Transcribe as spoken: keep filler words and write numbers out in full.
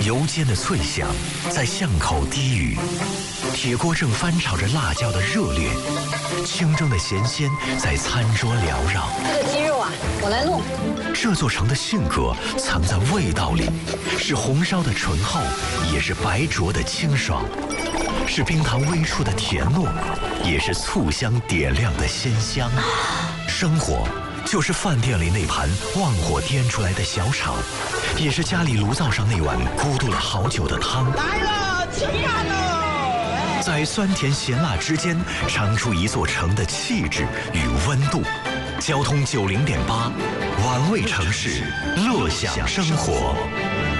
油煎的脆响在巷口低语，铁锅正翻炒着辣椒的热烈，清蒸的咸鲜在餐桌缭绕。 这个鸡肉啊，我来弄。 这座城的性格藏在味道里，是红烧的醇厚，也是白灼的清爽，是冰糖微出的甜糯，也是醋香点亮的鲜香。生活就是饭店里那盘旺火颠出来的小炒，也是家里炉灶上那碗咕嘟了好久的汤。 来了，吃饭喽！ 在酸甜咸辣之间，尝出一座城的气质与温度。交通九零点八，玩味城市，乐享生活。